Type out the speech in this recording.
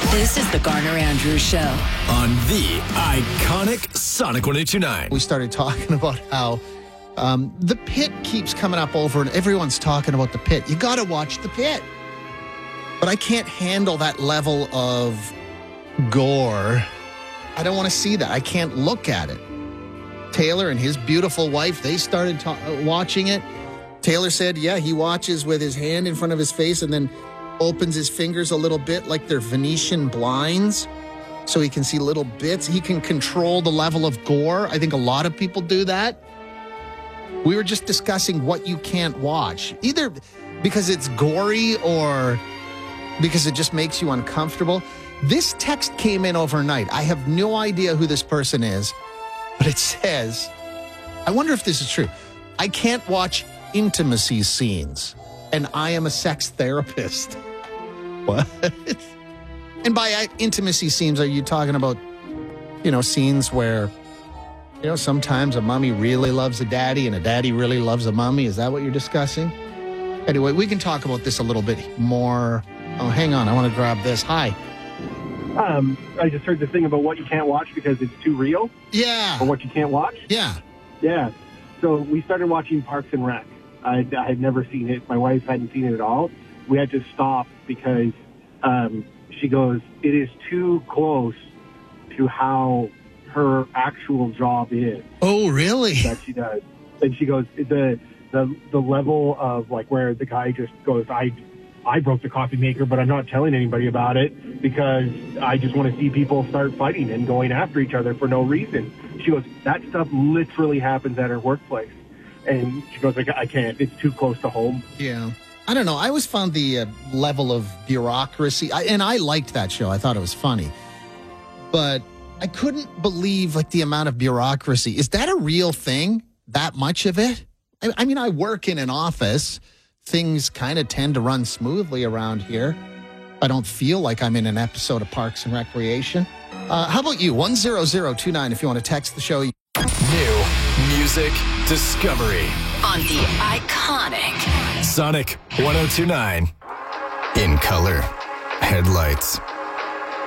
This is the Garner Andrews Show on the iconic Sonic 102.9. We started talking about how the Pit keeps coming up over, and everyone's talking about the Pit. You got to watch the Pit. But I can't handle that level of gore. I don't want to see that. I can't look at it. Taylor and his beautiful wife, they started watching it. Taylor said, yeah, he watches with his hand in front of his face and then opens his fingers a little bit like they're Venetian blinds so he can see little bits. He can control the level of gore. I think a lot of people do that. We were just discussing what you can't watch, either because it's gory or because it just makes you uncomfortable. This text came in overnight. I have no idea who this person is, but it says, I wonder if this is true. I can't watch intimacy scenes, and I am a sex therapist. What? And by intimacy scenes, are you talking about, scenes where, sometimes a mommy really loves a daddy and a daddy really loves a mommy? Is that what you're discussing? Anyway, we can talk about this a little bit more. Oh, hang on. I want to grab this. Hi. I just heard the thing about what you can't watch because it's too real. Yeah. Or what you can't watch. Yeah. Yeah. So we started watching Parks and Rec. I had never seen it. My wife hadn't seen it at all. We had to stop because she goes, it is too close to how her actual job is. Oh, really? That she does. And she goes, the level of like where the guy just goes, I broke the coffee maker, but I'm not telling anybody about it because I just want to see people start fighting and going after each other for no reason. She goes, that stuff literally happens at her workplace. And she goes, I can't. It's too close to home. Yeah. I don't know. I always found the level of bureaucracy, and I liked that show. I thought it was funny. But I couldn't believe, the amount of bureaucracy. Is that a real thing? That much of it? I mean, I work in an office. Things kind of tend to run smoothly around here. I don't feel like I'm in an episode of Parks and Recreation. How about you? 10029 if you want to text the show. New music discovery on the iconic Sonic 102.9. In color, headlights,